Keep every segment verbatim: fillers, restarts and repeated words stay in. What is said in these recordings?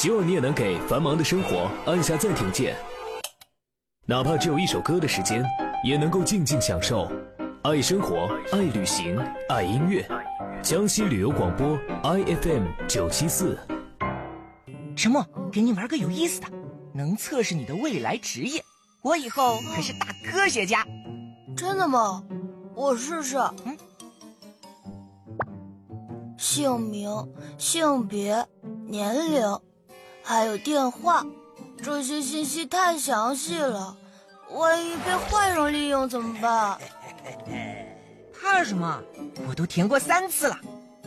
希望你也能给繁忙的生活按下暂停键，哪怕只有一首歌的时间，也能够静静享受。爱生活，爱旅行，爱音乐。江西旅游广播 I F M 九七四。 什么？给你玩个有意思的，能测试你的未来职业。我以后可是大科学家。 真的吗？我试试。 嗯。 姓名、性别、年龄，还有电话，这些信息太详细了，万一被坏人利用怎么办？ 怕什么？我都填过三次了。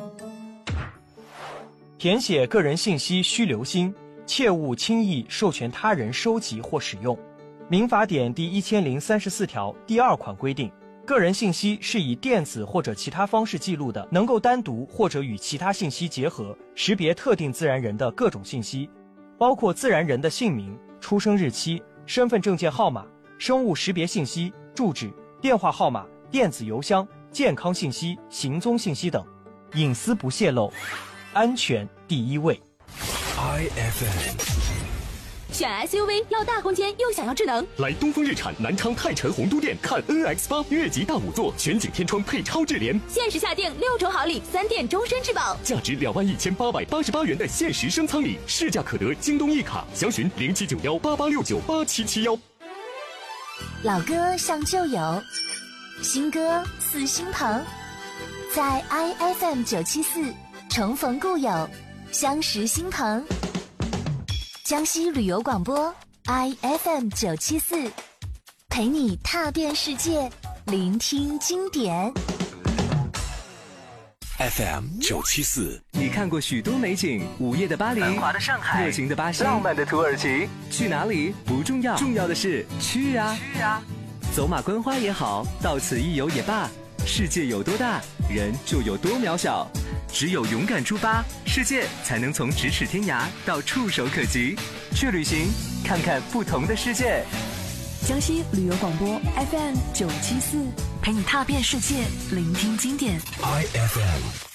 填写个人信息需留心，切勿轻易授权他人收集或使用。民法典第一千零三十四条第二款规定，个人信息是以电子或者其他方式记录的，能够单独或者与其他信息结合，识别特定自然人的各种信息，包括自然人的姓名、出生日期、身份证件号码、生物识别信息、住址、电话号码、电子邮箱、健康信息、行踪信息等，隐私不泄露，安全第一位。 I F M。 选 S U V 要大空间又想要智能， 来东风日产南昌泰辰鸿都店看 N X 八 越级大五座全景天窗配超智联， 限时下定六重好礼，三电终身质保， 价值两万一千八百八十八元的限时升舱礼，市价可得京东一卡，详询零七九幺八八六九八七七幺。 老歌像旧友，新歌似新朋，在 I F M 九七四重逢故友，相识新朋。江西旅游广播 I F M 九七四，陪你踏遍世界，聆听经典。 F M 九七四， 你看过许多美景，午夜的巴黎， 繁华的上海， 热情的巴西， 浪漫的土耳其。 去哪里不重要，重要的是去啊！ 去啊！ 走马观花也好，到此一游也罢，世界有多大，人就有多渺小。只有勇敢出发，世界才能从咫尺天涯到触手可及。去旅行，看看不同的世界。 江西旅游广播 F M 九七四， 陪你踏遍世界，聆听经典。 I F M